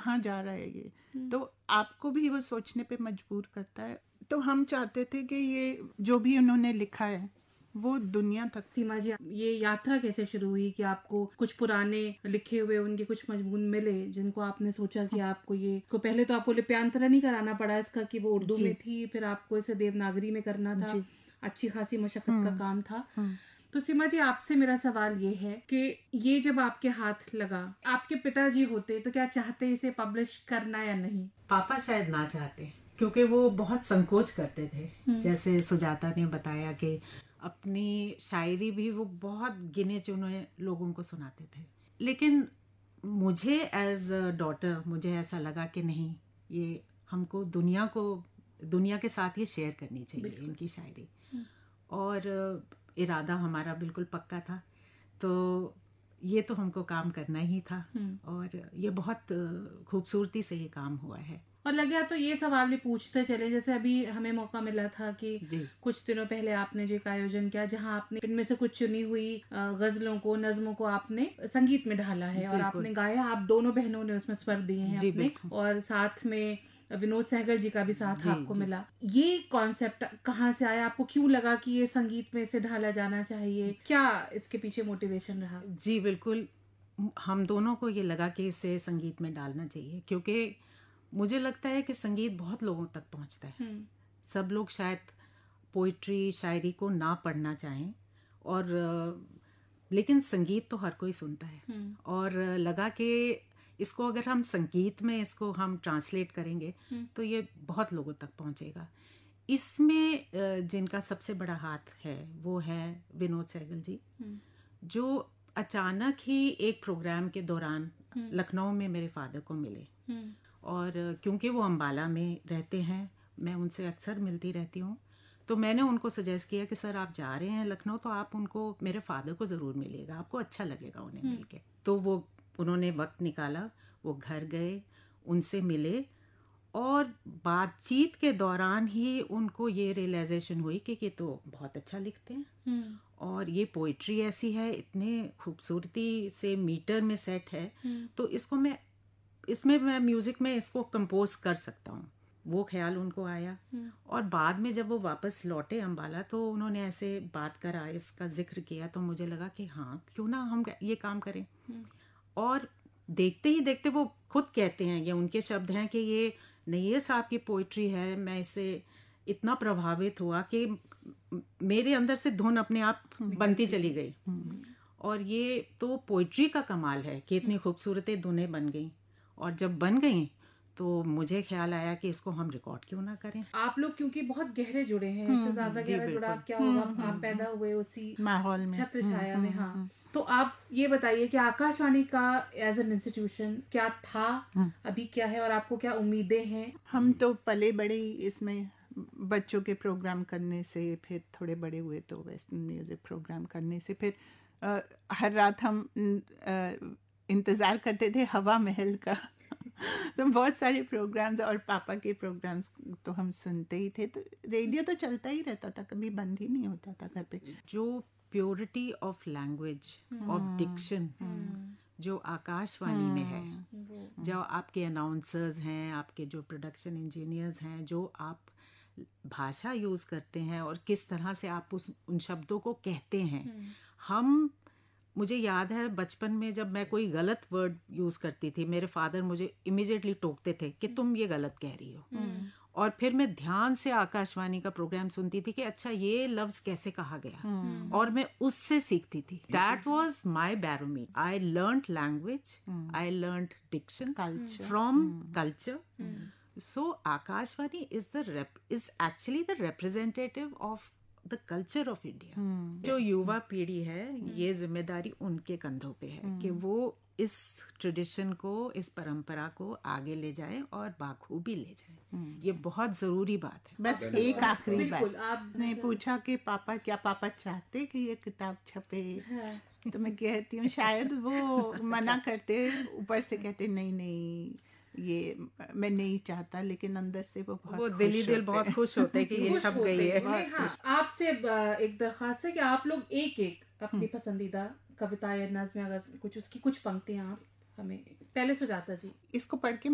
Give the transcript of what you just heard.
कहाँ जा रहा है ये, तो आपको भी वो सोचने पे मजबूर करता है। तो हम चाहते थे कि ये जो भी उन्होंने लिखा है वो दुनिया तक। सीमा जी, ये यात्रा कैसे शुरू हुई कि आपको कुछ पुराने लिखे हुए उनके कुछ मजमून मिले जिनको आपने सोचा कि आपको ये, तो पहले तो आपको लिप्यांतरण ही कराना पड़ा इसका कि वो उर्दू में थी, फिर आपको इसे देवनागरी में करना था, अच्छी खासी मशक्कत का काम था। तो सीमा जी, आपसे मेरा सवाल ये है कि ये जब आपके हाथ लगा, आपके पिताजी होते तो क्या चाहते इसे पब्लिश करना या नहीं? पापा शायद ना चाहते, क्योंकि वो बहुत संकोच करते थे। जैसे सुजाता ने बताया कि अपनी शायरी भी वो बहुत गिने चुने लोगों को सुनाते थे, लेकिन मुझे एज अ डॉटर मुझे ऐसा लगा कि नहीं, ये हमको दुनिया के साथ ये शेयर करनी चाहिए इनकी शायरी। और इरादा हमारा बिल्कुल पक्का था, तो ये तो हमको काम करना ही था। और ये बहुत खूबसूरती से ये काम हुआ है। और लगे तो ये सवाल भी पूछते चले, जैसे अभी हमें मौका मिला था कि कुछ दिनों पहले आपने जो एक आयोजन किया जहां आपने इनमें से कुछ चुनी हुई गजलों को, नज्मों को आपने संगीत में ढाला है और आपने गाया। आप दोनों बहनों ने उसमें स्वर दिए हैं अपने, और साथ में विनोद सहगल जी का भी साथ आपको मिला। ये कॉन्सेप्ट कहाँ से आया? आपको क्यों लगा कि ये संगीत में से ढाला जाना चाहिए? क्या इसके पीछे मोटिवेशन रहा? जी बिल्कुल, हम दोनों को ये लगा कि इसे संगीत में डालना चाहिए, क्योंकि मुझे लगता है कि संगीत बहुत लोगों तक पहुंचता है। सब लोग शायद पोइट्री शायरी को ना पढ़ना चाहें, और लेकिन संगीत तो हर कोई सुनता है। और लगा कि इसको अगर हम संगीत में इसको हम ट्रांसलेट करेंगे तो ये बहुत लोगों तक पहुंचेगा। इसमें जिनका सबसे बड़ा हाथ है वो है विनोद सहगल जी, जो अचानक ही एक प्रोग्राम के दौरान लखनऊ में मेरे फादर को मिले। और क्योंकि वो अंबाला में रहते हैं, मैं उनसे अक्सर मिलती रहती हूँ, तो मैंने उनको सजेस्ट किया कि सर आप जा रहे हैं लखनऊ, तो आप उनको, मेरे फादर को ज़रूर मिलिएगा, आपको अच्छा लगेगा उन्हें मिलके। तो उन्होंने वक्त निकाला, वो घर गए, उनसे मिले, और बातचीत के दौरान ही उनको ये रियलाइजेशन हुई कि ये तो बहुत अच्छा लिखते हैं, और ये पोइट्री ऐसी है, इतने खूबसूरती से मीटर में सेट है, तो इसमें मैं म्यूजिक में इसको कंपोज कर सकता हूँ। वो ख्याल उनको आया। और बाद में जब वो वापस लौटे अंबाला, तो उन्होंने ऐसे बात करा, इसका जिक्र किया, तो मुझे लगा कि हाँ, क्यों ना हम ये काम करें। और देखते ही देखते वो खुद कहते हैं, ये उनके शब्द हैं कि ये नैयर साहब की पोइट्री है, मैं इससे इतना प्रभावित हुआ कि मेरे अंदर से धुन अपने आप बनती चली गई। और ये तो पोइट्री का कमाल है कि इतनी खूबसूरत धुनें बन गई, और जब बन गई तो मुझे ख्याल आया कि इसको हम रिकॉर्ड क्यों ना करें। आप लोग क्योंकि बहुत गहरे जुड़े हैं, इससे ज्यादा गहरा जुड़ाव क्या होगा? आप पैदा हुए उसी माहौल में, छत्र छाया में। हाँ, तो आप ये बताइए कि आकाशवाणी का एज एन इंस्टीट्यूशन क्या था, अभी क्या है, और आपको क्या उम्मीदें हैं? हम तो पले बड़े इसमें बच्चों के प्रोग्राम करने से, फिर थोड़े बड़े हुए तो वेस्टर्न म्यूजिक प्रोग्राम करने से, फिर हर रात हम इंतज़ार करते थे हवा महल का। तो बहुत सारे प्रोग्राम्स, और पापा के प्रोग्राम्स तो हम सुनते ही थे, तो रेडियो तो चलता ही रहता था, कभी बंद ही नहीं होता था घर पे। जो purity of language, of Dickson जो आकाशवाणी में है, जो आपके अनाउंसर्स हैं, आपके जो प्रोडक्शन इंजीनियर्स हैं, जो आप भाषा यूज करते हैं और किस तरह से आप उन शब्दों को कहते हैं। मुझे याद है बचपन में जब मैं कोई गलत वर्ड यूज करती थी, मेरे फादर मुझे इमीडिएटली टोकते थे कि तुम ये गलत कह रही हो। और फिर मैं ध्यान से आकाशवाणी का प्रोग्राम सुनती थी कि अच्छा ये लफ्ज कैसे कहा गया, और मैं उससे सीखती थी। That was my barometer. I learned language, I learned Dickson from culture. So Akashvani is actually the representative of the culture of India. जो युवा पीढ़ी है, ये जिम्मेदारी उनके कंधों पे है कि वो इस ट्रेडिशन को, इस परंपरा को आगे ले जाएं और बाखूबी ले जाएं। ये बहुत जरूरी बात है। बस एक आखिरी बात, आपने पूछा कि पापा चाहते कि ये किताब छपे, तो मैं कहती हूँ शायद वो मना करते, ऊपर से कहते नहीं ये मैं नहीं चाहता, लेकिन अंदर से वो दिल बहुत खुश होते हैं कि ये छप गई है। हाँ, आपसे एक दरखास्त है कि आप लोग एक अपनी पसंदीदा कविता या नज़्म, अगर कुछ उसकी कुछ पंक्तियां आप हमें, पहले सुजाता जी, इसको पढ़ के